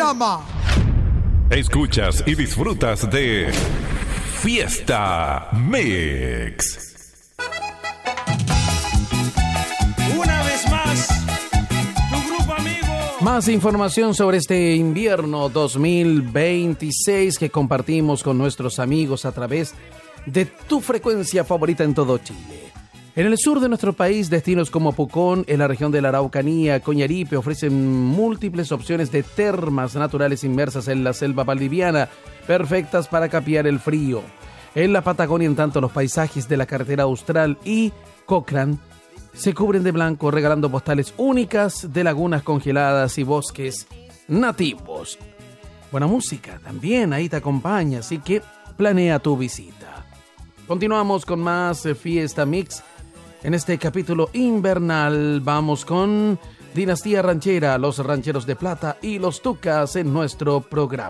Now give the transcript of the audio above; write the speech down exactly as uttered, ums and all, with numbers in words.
llama. Escuchas y disfrutas de Fiesta Mix. Una vez más, tu grupo amigo. Más información sobre este invierno dos mil veintiséis que compartimos con nuestros amigos a través de tu frecuencia favorita en todo Chile. En el sur de nuestro país, destinos como Pucón, en la región de la Araucanía, Coñaripe, ofrecen múltiples opciones de termas naturales inmersas en la selva valdiviana, perfectas para capear el frío. En la Patagonia, en tanto, los paisajes de la carretera austral y Cochrane se cubren de blanco, regalando postales únicas de lagunas congeladas y bosques nativos. Buena música también ahí te acompaña, así que planea tu visita. Continuamos con más Fiesta Mix. En este capítulo invernal vamos con Dinastía Ranchera, los Rancheros de Plata y los Tucas en nuestro programa.